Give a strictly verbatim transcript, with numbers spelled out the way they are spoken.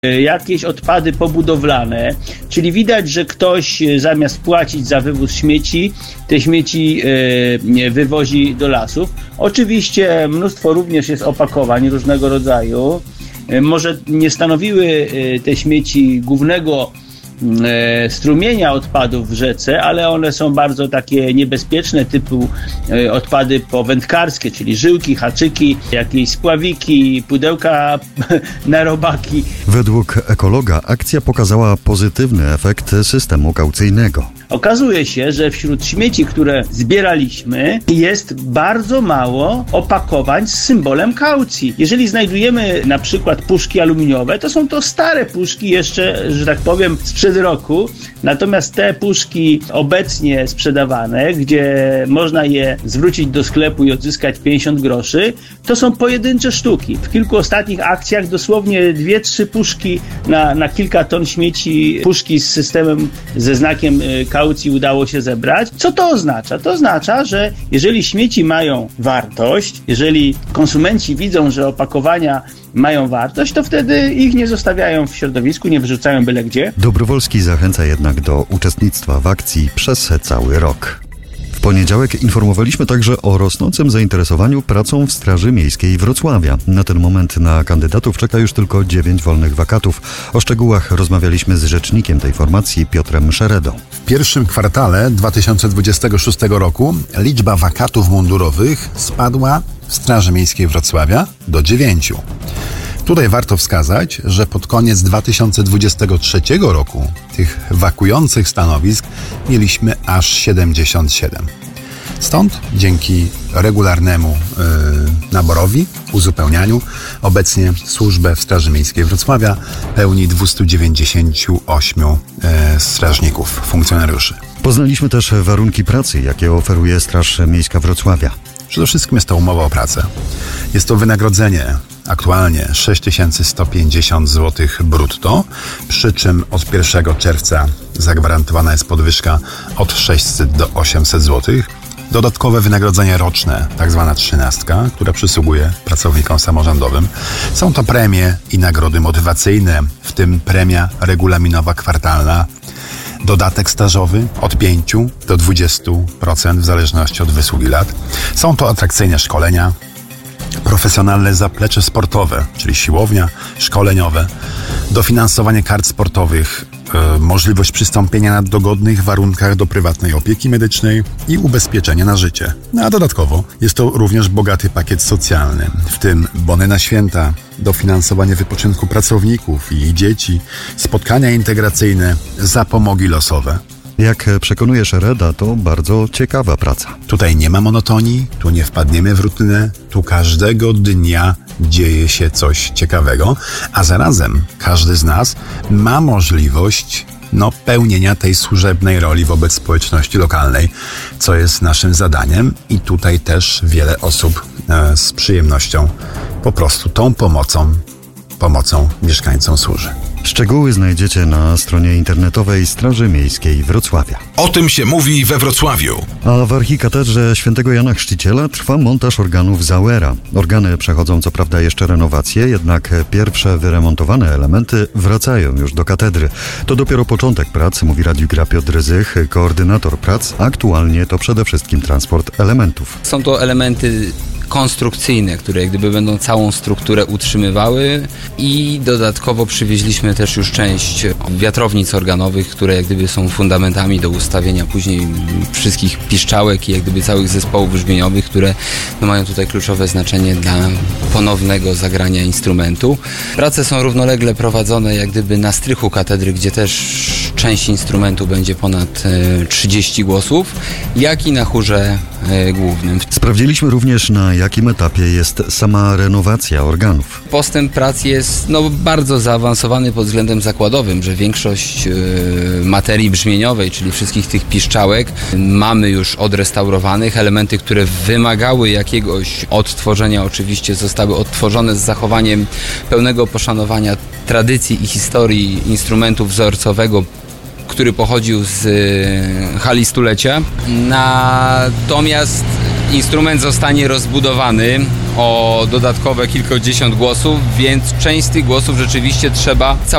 Jakieś odpady pobudowlane, czyli widać, że ktoś zamiast płacić za wywóz śmieci, te śmieci wywozi do lasów. Oczywiście mnóstwo również jest opakowań różnego rodzaju. Może nie stanowiły te śmieci głównego strumienia odpadów w rzece, ale one są bardzo takie niebezpieczne, typu odpady powędkarskie, czyli żyłki, haczyki, jakieś spławiki, pudełka na robaki. Według ekologa akcja pokazała pozytywny efekt systemu kaucyjnego. Okazuje się, że wśród śmieci, które zbieraliśmy, jest bardzo mało opakowań z symbolem kaucji. Jeżeli znajdujemy na przykład puszki aluminiowe, to są to stare puszki jeszcze, że tak powiem, sprzed roku. Natomiast te puszki obecnie sprzedawane, gdzie można je zwrócić do sklepu i odzyskać pięćdziesiąt groszy, to są pojedyncze sztuki. W kilku ostatnich akcjach dosłownie dwie, trzy puszki na, na kilka ton śmieci, puszki z systemem, ze znakiem kaucji udało się zebrać. Co to oznacza? To oznacza, że jeżeli śmieci mają wartość, jeżeli konsumenci widzą, że opakowania mają wartość, to wtedy ich nie zostawiają w środowisku, nie wyrzucają byle gdzie. Dobrowolski zachęca jednak do uczestnictwa w akcji przez cały rok. W poniedziałek informowaliśmy także o rosnącym zainteresowaniu pracą w Straży Miejskiej Wrocławia. Na ten moment na kandydatów czeka już tylko dziewięć wolnych wakatów. O szczegółach rozmawialiśmy z rzecznikiem tej formacji Piotrem Szeredą. W pierwszym kwartale dwa tysiące dwudziestego szóstego roku liczba wakatów mundurowych spadła w Straży Miejskiej Wrocławia do dziewięciu. Tutaj warto wskazać, że pod koniec dwa tysiące dwudziestego trzeciego roku tych wakujących stanowisk mieliśmy aż siedemdziesiąt siedem. Stąd dzięki regularnemu yy, naborowi, uzupełnianiu, obecnie służbę w Straży Miejskiej Wrocławia pełni dwieście dziewięćdziesiąt osiem yy, strażników, funkcjonariuszy. Poznaliśmy też warunki pracy, jakie oferuje Straż Miejska Wrocławia. Przede wszystkim jest to umowa o pracę. Jest to wynagrodzenie aktualnie sześć tysięcy sto pięćdziesiąt złotych brutto, przy czym od pierwszego czerwca zagwarantowana jest podwyżka od sześćset do osiemset złotych. Dodatkowe wynagrodzenie roczne, tak zwana trzynastka, która przysługuje pracownikom samorządowym. Są to premie i nagrody motywacyjne, w tym premia regulaminowa kwartalna, dodatek stażowy od pięciu do dwudziestu procent w zależności od wysługi lat. Są to atrakcyjne szkolenia, profesjonalne zaplecze sportowe, czyli siłownia, szkoleniowe, dofinansowanie kart sportowych, yy, możliwość przystąpienia na dogodnych warunkach do prywatnej opieki medycznej i ubezpieczenie na życie. No, a dodatkowo jest to również bogaty pakiet socjalny, w tym bony na święta, dofinansowanie wypoczynku pracowników i ich dzieci, spotkania integracyjne, zapomogi losowe. Jak przekonuje Szereda, to bardzo ciekawa praca. Tutaj nie ma monotonii, tu nie wpadniemy w rutynę, tu każdego dnia dzieje się coś ciekawego, a zarazem każdy z nas ma możliwość no, pełnienia tej służebnej roli wobec społeczności lokalnej, co jest naszym zadaniem i tutaj też wiele osób e, z przyjemnością po prostu tą pomocą, pomocą mieszkańcom służy. Szczegóły znajdziecie na stronie internetowej Straży Miejskiej Wrocławia. O tym się mówi we Wrocławiu. A w archikatedrze Świętego Jana Chrzciciela trwa montaż organów Zauera. Organy przechodzą co prawda jeszcze renowację, jednak pierwsze wyremontowane elementy wracają już do katedry. To dopiero początek prac, mówi Radiu Gra Piotr Zych, koordynator prac. Aktualnie to przede wszystkim transport elementów. Są to elementy konstrukcyjne, które jak gdyby będą całą strukturę utrzymywały i dodatkowo przywieźliśmy też już część wiatrownic organowych, które jak gdyby są fundamentami do ustawienia później wszystkich piszczałek i jak gdyby całych zespołów brzmieniowych, które no, mają tutaj kluczowe znaczenie dla ponownego zagrania instrumentu. Prace są równolegle prowadzone jak gdyby na strychu katedry, gdzie też część instrumentu będzie ponad trzydzieści głosów, jak i na chórze głównym. Sprawdziliśmy również, na jakim etapie jest sama renowacja organów. Postęp prac jest no, bardzo zaawansowany pod względem zakładowym, że większość yy, materii brzmieniowej, czyli wszystkich tych piszczałek, mamy już odrestaurowanych. Elementy, które wymagały jakiegoś odtworzenia, oczywiście zostały odtworzone z zachowaniem pełnego poszanowania tradycji i historii instrumentu wzorcowego, który pochodził z y, hali stulecia. Natomiast instrument zostanie rozbudowany o dodatkowe kilkadziesiąt głosów, więc część z tych głosów rzeczywiście trzeba